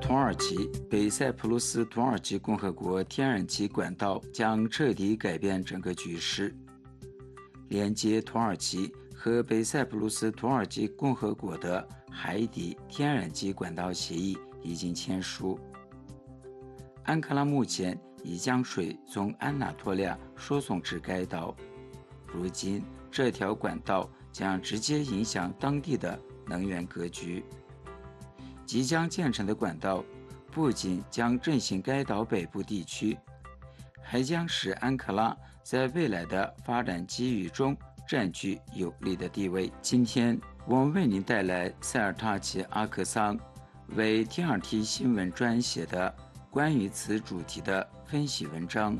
土耳其北塞浦路斯土耳其共和国天然气管道将彻底改变整个局势。连接土耳其和北塞浦路斯土耳其共和国的海底天然气管道协议已经签署。安卡拉目前已将水从安纳托利亚输送至该岛，如今这条管道将直接影响当地的能源格局。即将建成的管道不仅将振兴该岛北部地区，还将使安卡拉在未来的发展机遇中占据有利的地位。今天我们为您带来塞尔塔奇·阿克桑为 TRT 新闻专写的关于此主题的分析文章。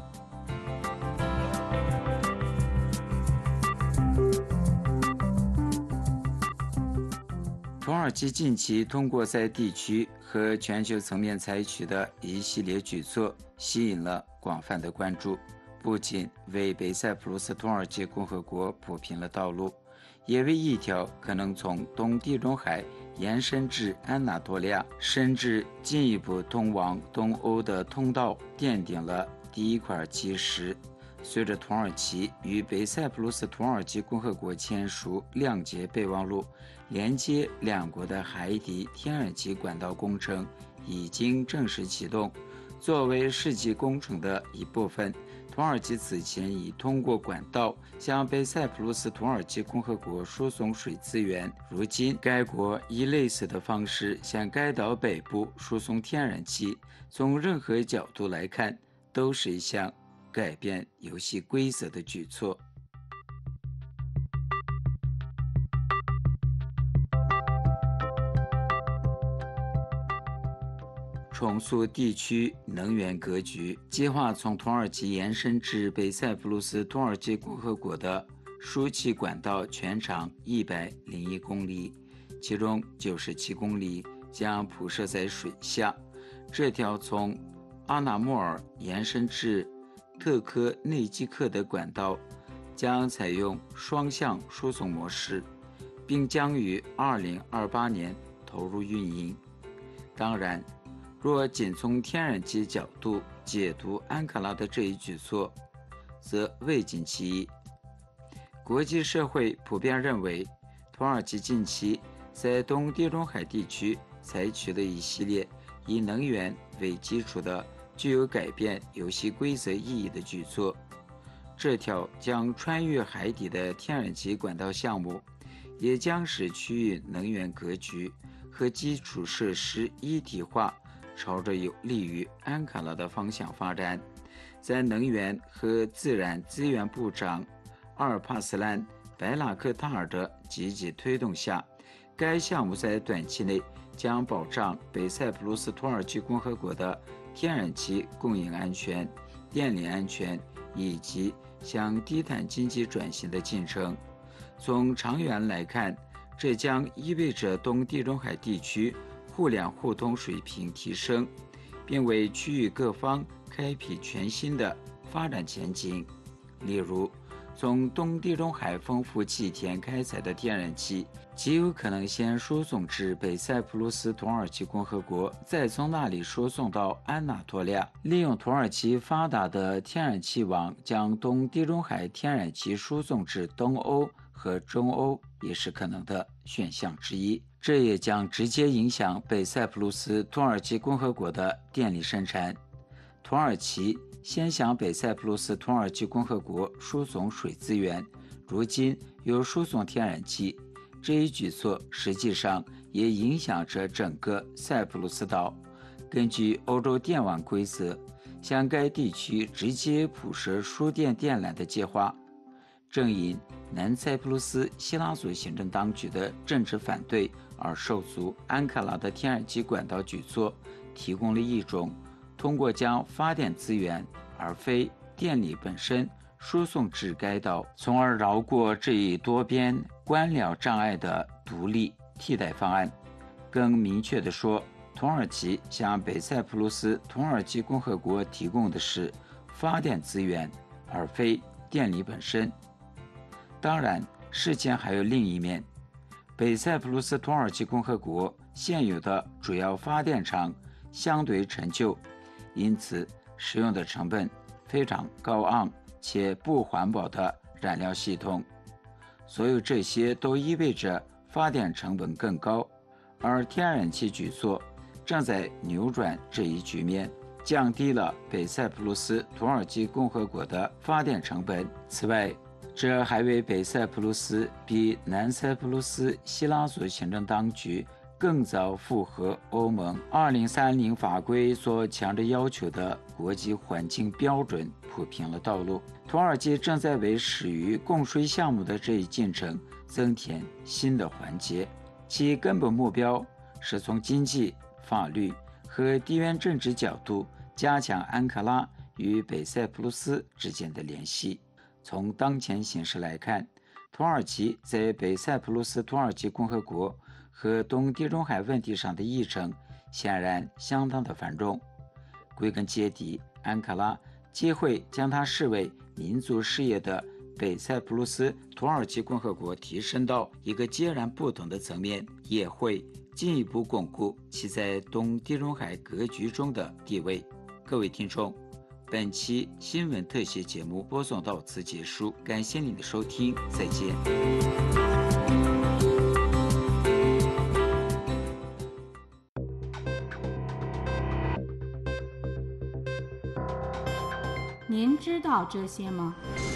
土耳其近期通过在地区和全球层面采取的一系列举措，吸引了广泛的关注，不仅为北塞浦路斯土耳其共和国铺平了道路，也为一条可能从东地中海延伸至安纳托利亚，甚至进一步通往东欧的通道奠定了第一块基石。随着土耳其与北塞浦路斯土耳其共和国签署谅解备忘录，连接两国的海底天然气管道工程已经正式启动。作为世纪工程的一部分，土耳其此前已通过管道向北塞浦路斯土耳其共和国输送水资源，如今该国以类似的方式向该岛北部输送天然气，从任何角度来看，都是一项改变游戏规则的举措。重塑地区能源格局，计划从土耳其延伸至北塞浦路斯土耳其共和国的输气管道全长101公里，其中97公里将铺设在水下。这条从阿纳莫尔延伸至特科内基克的管道将采用双向输送模式，并将于2028年投入运营。当然，若仅从天然气角度解读安卡拉的这一举措，则未尽其意。国际社会普遍认为，土耳其近期在东地中海地区采取的一系列以能源为基础的具有改变游戏规则意义的举措。这条将穿越海底的天然气管道项目，也将使区域能源格局和基础设施一体化朝着有利于安卡拉的方向发展。在能源和自然资源部长阿尔帕斯兰·白拉克塔尔的积极推动下，该项目在短期内将保障北塞浦路斯土耳其共和国的天然气供应安全、电力安全以及向低碳经济转型的进程。从长远来看，这将意味着东地中海地区互联互通水平提升，并为区域各方开辟全新的发展前景。例如，从东地中海丰富气田开采的天然气极有可能先输送至北塞浦路斯土耳其共和国，再从那里输送到安纳托利亚。利用土耳其发达的天然气网，将东地中海天然气输送至东欧和中欧也是可能的选项之一。这也将直接影响北塞浦路斯土耳其共和国的电力生产。土耳其先向北塞浦路斯土耳其共和国输送水资源，如今又输送天然气，这一举措实际上也影响着整个塞浦路斯岛。根据欧洲电网规则，向该地区直接铺设输电电缆的计划，正因南塞浦路斯希拉族行政当局的政治反对而受阻。安卡拉的天然气管道举措提供了一种通过将发电资源而非电力本身输送至该岛，从而绕过这一多边官僚障碍的独立替代方案。更明确地说，土耳其向北塞浦路斯土耳其共和国提供的是发电资源，而非电力本身。当然，事情还有另一面。北塞浦路斯土耳其共和国现有的主要发电厂相对陈旧，因此使用的成本非常高昂且不环保的燃料系统。所有这些都意味着发电成本更高，而天然气举措正在扭转这一局面，降低了北塞浦路斯土耳其共和国的发电成本。此外，这还为北塞浦路斯比南塞浦路斯希拉族行政当局更早符合欧盟2030法规所强烈要求的国际环境标准铺平了道路。土耳其正在为始于供水项目的这一进程增添新的环节，其根本目标是从经济、法律和地缘政治角度加强安卡拉与北塞浦路斯之间的联系。从当前形势来看，土耳其在北塞浦路斯土耳其共和国和东地中海问题上的议程显然相当的繁荣。归根结底，安卡拉既会将它视为民族事业的北塞浦路斯土耳其共和国提升到一个截然不同的层面，也会进一步巩固其在东地中海格局中的地位。各位听众，本期新闻特写节目播送到此结束，感谢您的收听，再见。 您知道这些吗？